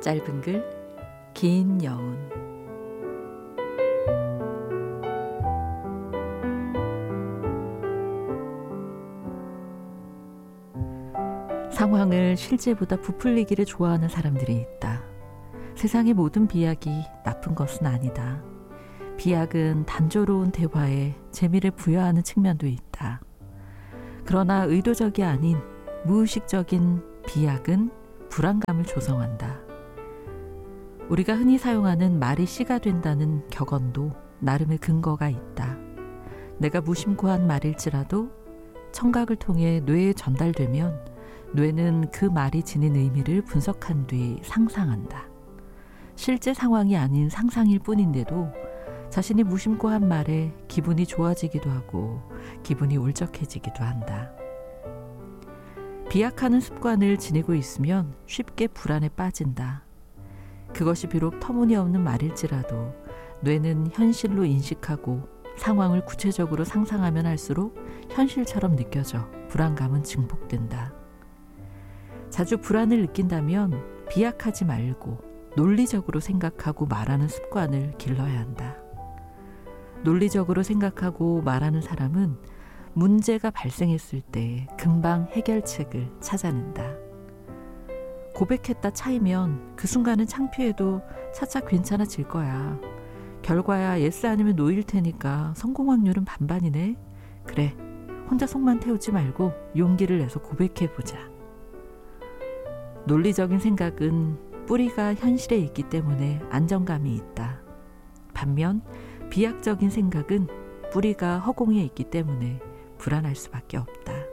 짧은 글, 긴 여운. 상황을 실제보다 부풀리기를 좋아하는 사람들이 있다. 세상의 모든 비약이 나쁜 것은 아니다. 비약은 단조로운 대화에 재미를 부여하는 측면도 있다. 그러나 의도적이 아닌 무의식적인 비약은 불안감을 조성한다. 우리가 흔히 사용하는 말이 씨가 된다는 격언도 나름의 근거가 있다. 내가 무심코 한 말일지라도 청각을 통해 뇌에 전달되면 뇌는 그 말이 지닌 의미를 분석한 뒤 상상한다. 실제 상황이 아닌 상상일 뿐인데도 자신이 무심코 한 말에 기분이 좋아지기도 하고 기분이 울적해지기도 한다. 비약하는 습관을 지니고 있으면 쉽게 불안에 빠진다. 그것이 비록 터무니없는 말일지라도 뇌는 현실로 인식하고 상황을 구체적으로 상상하면 할수록 현실처럼 느껴져 불안감은 증폭된다. 자주 불안을 느낀다면 비약하지 말고 논리적으로 생각하고 말하는 습관을 길러야 한다. 논리적으로 생각하고 말하는 사람은 문제가 발생했을 때 금방 해결책을 찾아낸다. 고백했다 차이면 그 순간은 창피해도 차차 괜찮아질 거야. 결과야 예스 아니면 노일 테니까 성공 확률은 반반이네. 그래, 혼자 속만 태우지 말고 용기를 내서 고백해보자. 논리적인 생각은 뿌리가 현실에 있기 때문에 안정감이 있다. 반면 비약적인 생각은 뿌리가 허공에 있기 때문에 불안할 수밖에 없다.